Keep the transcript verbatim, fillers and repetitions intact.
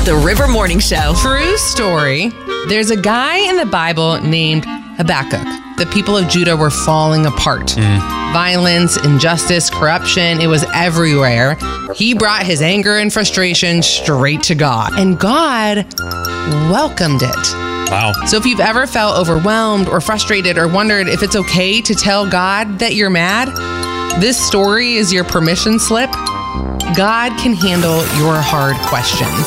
The River Morning Show. True story. There's a guy in the Bible named Habakkuk. The people of Judah were falling apart. Mm. Violence, injustice, corruption, it was everywhere. He brought his anger and frustration straight to God, and God welcomed it. Wow. So if you've ever felt overwhelmed or frustrated or wondered if it's okay to tell God that you're mad, this story is your permission slip. God can handle your hard questions.